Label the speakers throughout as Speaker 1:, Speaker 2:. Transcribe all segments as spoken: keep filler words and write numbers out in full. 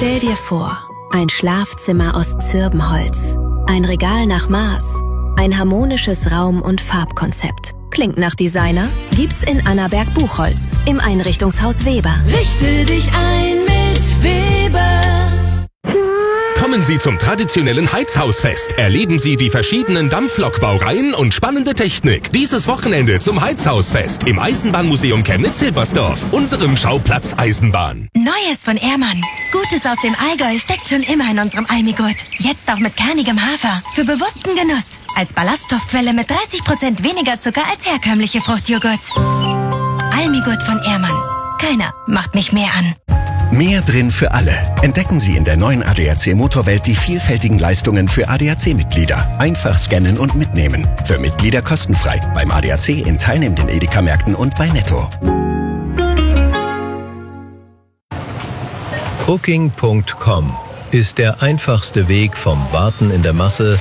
Speaker 1: Stell dir vor, ein Schlafzimmer aus Zirbenholz, ein Regal nach Maß, ein harmonisches Raum- und Farbkonzept. Klingt nach Designer? Gibt's in Annaberg Buchholz im Einrichtungshaus Weber.
Speaker 2: Richte dich ein mit Weber.
Speaker 3: Kommen Sie zum traditionellen Heizhausfest. Erleben Sie die verschiedenen Dampflokbaureihen und spannende Technik. Dieses Wochenende zum Heizhausfest im Eisenbahnmuseum Chemnitz-Hilbersdorf, unserem Schauplatz Eisenbahn.
Speaker 4: Neues von Ehrmann. Gutes aus dem Allgäu steckt schon immer in unserem Almigurt. Jetzt auch mit kernigem Hafer. Für bewussten Genuss. Als Ballaststoffquelle mit dreißig Prozent weniger Zucker als herkömmliche Fruchtjoghurts. Almigurt von Ehrmann. Keiner macht mich mehr an.
Speaker 5: Mehr drin für alle. Entdecken Sie in der neuen A D A C Motorwelt die vielfältigen Leistungen für A D A C-Mitglieder. Einfach scannen und mitnehmen. Für Mitglieder kostenfrei. Beim A D A C in teilnehmenden Edeka-Märkten und bei Netto.
Speaker 6: Booking Punkt com ist der einfachste Weg vom Warten in der Masse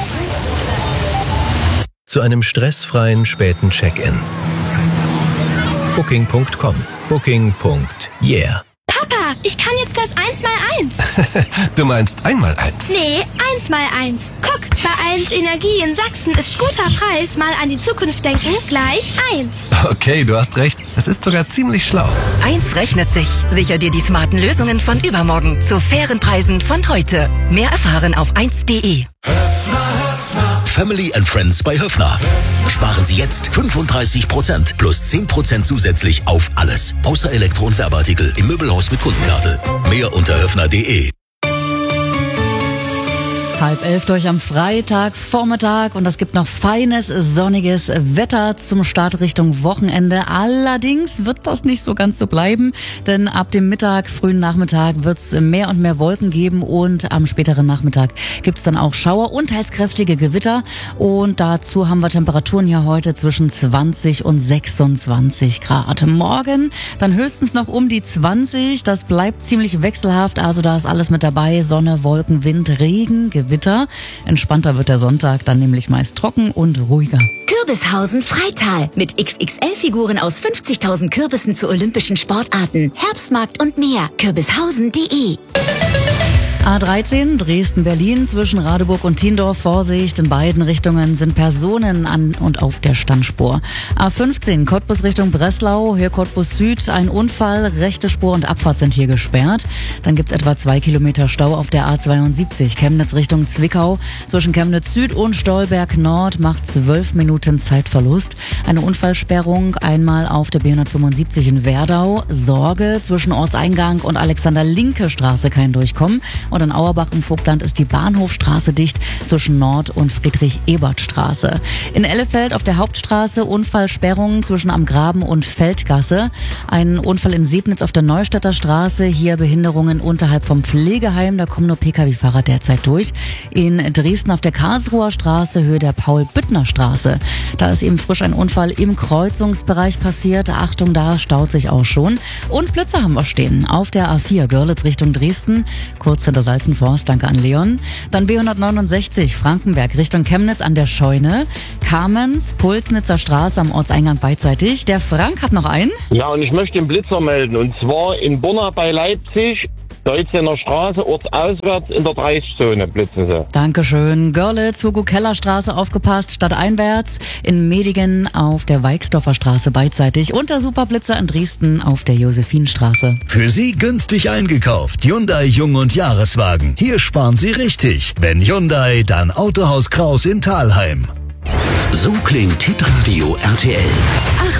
Speaker 6: zu einem stressfreien späten Check-in. Booking Punkt com. Booking. Yeah.
Speaker 7: Papa, ich kann jetzt das eins mal eins.
Speaker 8: Du meinst einmal eins?
Speaker 7: Nee, eins mal eins. Guck, bei eins Energie in Sachsen ist guter Preis, mal an die Zukunft denken, gleich eins.
Speaker 8: Okay, du hast recht. Das ist sogar ziemlich schlau.
Speaker 9: eins rechnet sich. Sicher dir die smarten Lösungen von übermorgen zu fairen Preisen von heute. Mehr erfahren auf eins punkt de.
Speaker 10: Family and Friends bei Höffner. Sparen Sie jetzt fünfunddreißig Prozent plus zehn Prozent zusätzlich auf alles. Außer Elektro- und Werbeartikel im Möbelhaus mit Kundenkarte. Mehr unter höffner punkt de.
Speaker 11: Halb elf durch am Freitag, Vormittag und es gibt noch feines, sonniges Wetter zum Start Richtung Wochenende. Allerdings wird das nicht so ganz so bleiben, denn ab dem Mittag, frühen Nachmittag wird es mehr und mehr Wolken geben und am späteren Nachmittag gibt es dann auch Schauer und teils kräftige Gewitter und dazu haben wir Temperaturen hier heute zwischen zwanzig und sechsundzwanzig Grad. Morgen dann höchstens noch um die zwanzig, das bleibt ziemlich wechselhaft, also da ist alles mit dabei, Sonne, Wolken, Wind, Regen, Gewitter. Entspannter wird der Sonntag, dann nämlich meist trocken und ruhiger.
Speaker 12: Kürbishausen Freital mit X X L-Figuren aus fünfzigtausend Kürbissen zu olympischen Sportarten. Herbstmarkt und mehr. Kürbishausen punkt de.
Speaker 11: A dreizehn Dresden-Berlin zwischen Radeburg und Tiendorf. Vorsicht, in beiden Richtungen sind Personen an und auf der Standspur. A fünfzehn Cottbus Richtung Breslau, hier Cottbus Süd, ein Unfall, rechte Spur und Abfahrt sind hier gesperrt. Dann gibt's etwa zwei Kilometer Stau auf der A zweiundsiebzig Chemnitz Richtung Zwickau. Zwischen Chemnitz Süd und Stolberg Nord macht zwölf Minuten Zeitverlust. Eine Unfallsperrung einmal auf der B hundertfünfundsiebzig in Werdau. Sorge, zwischen Ortseingang und Alexander-Linke Straße kein Durchkommen. Und in Auerbach im Vogtland ist die Bahnhofstraße dicht zwischen Nord- und Friedrich-Ebert-Straße. In Ellefeld auf der Hauptstraße Unfallsperrungen zwischen Am Graben und Feldgasse. Ein Unfall in Sebnitz auf der Neustädter Straße. Hier Behinderungen unterhalb vom Pflegeheim. Da kommen nur Pkw-Fahrer derzeit durch. In Dresden auf der Karlsruher Straße, Höhe der Paul-Büttner-Straße. Da ist eben frisch ein Unfall im Kreuzungsbereich passiert. Achtung, da staut sich auch schon. Und Blitze haben wir stehen. Auf der A vier Görlitz Richtung Dresden. Kurz hinter Salzenforst, danke an Leon. Dann B hundertneunundsechzig Frankenberg Richtung Chemnitz an der Scheune. Kamenz, Pulsnitzer Straße am Ortseingang beidseitig. Der Frank hat noch einen.
Speaker 13: Ja, und ich möchte den Blitzer melden. Und zwar in Bonna bei Leipzig, Deutzener Straße, ortsauswärts in der dreißig-Zone blitzen sie.
Speaker 11: Dankeschön. Görlitz, Hugo-Keller-Straße aufgepasst, stadteinwärts. In Medigen auf der Weixdorfer Straße beidseitig. Und der Superblitzer in Dresden auf der Josephinstraße.
Speaker 14: Für Sie günstig eingekauft. Hyundai Jung- und Jahreswagen. Hier sparen Sie richtig. Wenn Hyundai, dann Autohaus Kraus in Thalheim.
Speaker 10: So klingt Hitradio R T L.